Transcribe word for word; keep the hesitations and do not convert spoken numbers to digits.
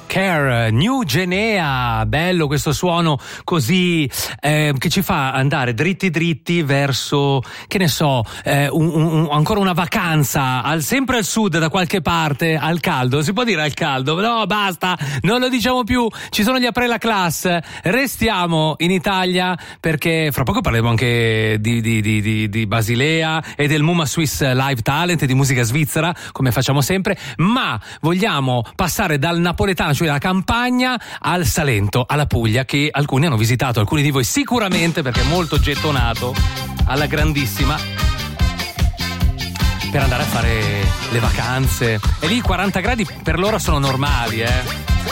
Care, New Guinea, bello questo suono così eh, che ci fa andare dritti dritti verso, che ne so, eh, un, un, ancora una vacanza al, sempre al sud da qualche parte, al caldo, si può dire al caldo? No, basta, non lo diciamo più, ci sono gli après la classe, restiamo in Italia perché fra poco parleremo anche di, di, di, di, di Basilea e del Muma Swiss Live Talent e di musica svizzera, come facciamo sempre, ma vogliamo passare dal napoletano, cioè dalla campagna, al Salento, alla Puglia, che alcuni hanno visitato, alcuni di voi sicuramente perché è molto gettonato, alla grandissima, per andare a fare le vacanze. E lì quaranta gradi per loro sono normali, eh.